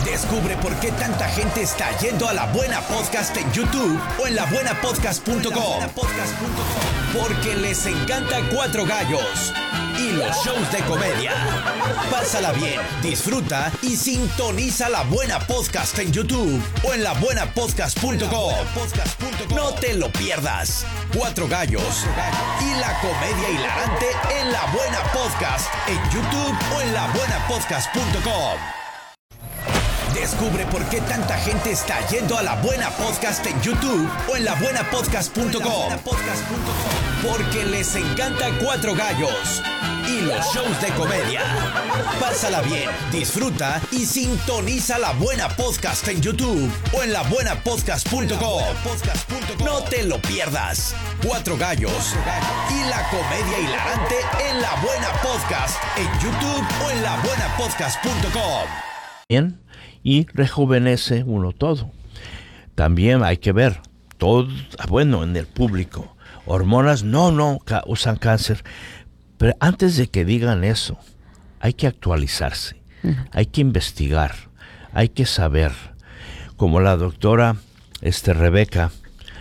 Descubre por qué tanta gente está yendo a La Buena Podcast en YouTube o en labuenapodcast.com. Porque les encanta Cuatro Gallos y los shows de comedia. Pásala bien, disfruta y sintoniza La Buena Podcast en YouTube o en labuenapodcast.com. No te lo pierdas. Cuatro Gallos y la comedia hilarante en La Buena Podcast en YouTube o en labuenapodcast.com. Descubre por qué tanta gente está yendo a La Buena Podcast en YouTube o en labuenapodcast.com. Porque les encanta Cuatro Gallos y los shows de comedia. Pásala bien, disfruta y sintoniza La Buena Podcast en YouTube o en labuenapodcast.com. No te lo pierdas. Cuatro Gallos y la comedia hilarante en La Buena Podcast en YouTube o en labuenapodcast.com. Bien, y rejuvenece uno todo. También hay que ver todo, bueno, en el público, hormonas no usan cáncer, pero antes de que digan eso, hay que actualizarse, hay que investigar, hay que saber, como la doctora Rebeca,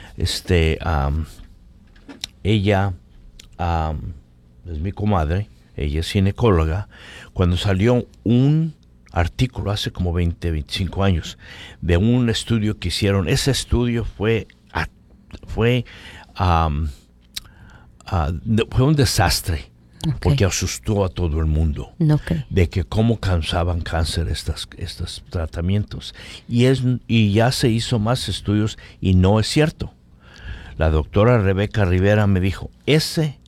ella es mi comadre, ella es ginecóloga, cuando salió un artículo hace como 25 años de un estudio que hicieron. Ese estudio fue un desastre, porque asustó a todo el mundo de que cómo causaban cáncer estos tratamientos, y ya se hizo más estudios y no es cierto. La doctora Rebeca Rivera me dijo, ese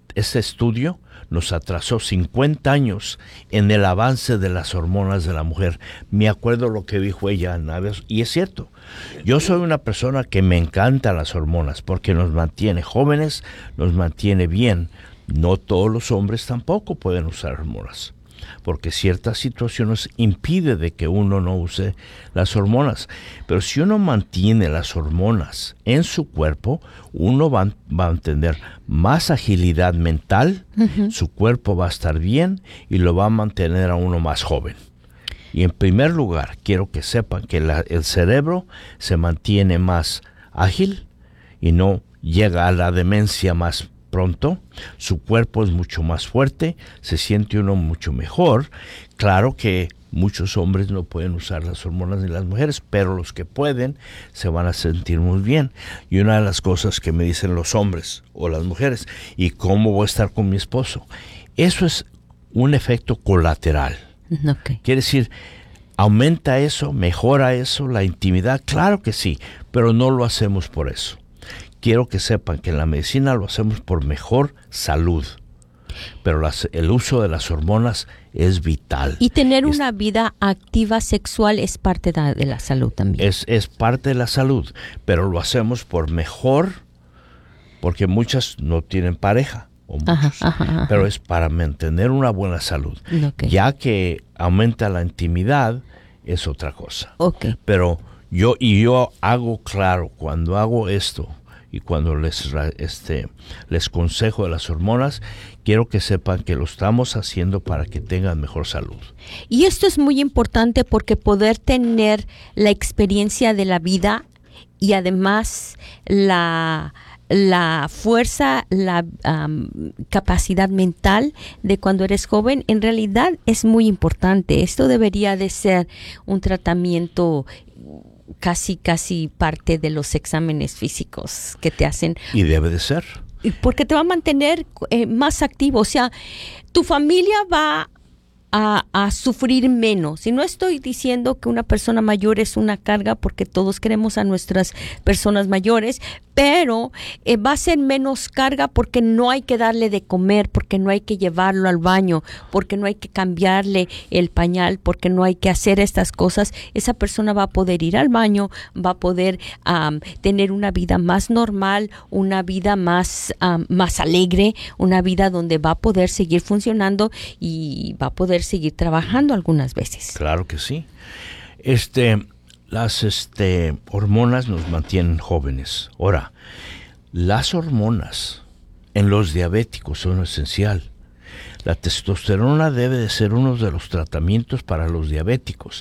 estudio nos atrasó 50 años en el avance de las hormonas de la mujer. Me acuerdo lo que dijo ella, y es cierto. Yo soy una persona que me encantan las hormonas porque nos mantiene jóvenes, nos mantiene bien. No todos los hombres tampoco pueden usar hormonas, porque ciertas situaciones impiden de que uno no use las hormonas. Pero si uno mantiene las hormonas en su cuerpo, uno va a tener más agilidad mental, su cuerpo va a estar bien y lo va a mantener a uno más joven. Y en primer lugar, quiero que sepan que el cerebro se mantiene más ágil y no llega a la demencia más pronto, su cuerpo es mucho más fuerte, se siente uno mucho mejor. Claro que muchos hombres no pueden usar las hormonas ni las mujeres, pero los que pueden se van a sentir muy bien. Y una de las cosas que me dicen los hombres o las mujeres, ¿y cómo voy a estar con mi esposo? Eso es un efecto colateral. Quiere decir, ¿aumenta eso, mejora eso, la intimidad? Claro que sí, pero no lo hacemos por eso. Quiero que sepan que en la medicina lo hacemos por mejor salud, pero el uso de las hormonas es vital. Y tener una vida activa sexual es parte de la salud también. Es parte de la salud, pero lo hacemos por mejor, porque muchas no tienen pareja, o muchos, pero es para mantener una buena salud. Ya que aumenta la intimidad, es otra cosa. Pero yo hago claro, cuando hago esto, y cuando les consejo de las hormonas, quiero que sepan que lo estamos haciendo para que tengan mejor salud. Y esto es muy importante porque poder tener la experiencia de la vida y además la fuerza, la capacidad mental de cuando eres joven, en realidad es muy importante. Esto debería de ser un tratamiento casi parte de los exámenes físicos que te hacen. Y debe de ser. Porque te va a mantener más activo. O sea, tu familia va a sufrir menos. Y no estoy diciendo que una persona mayor es una carga, porque todos queremos a nuestras personas mayores, pero va a ser menos carga porque no hay que darle de comer, porque no hay que llevarlo al baño, porque no hay que cambiarle el pañal, porque no hay que hacer estas cosas. Esa persona va a poder ir al baño, va a poder tener una vida más normal, una vida más alegre, una vida donde va a poder seguir funcionando y va a poder seguir trabajando algunas veces. Claro que sí. Las hormonas nos mantienen jóvenes. Ahora, las hormonas en los diabéticos son esencial. La testosterona debe de ser uno de los tratamientos para los diabéticos.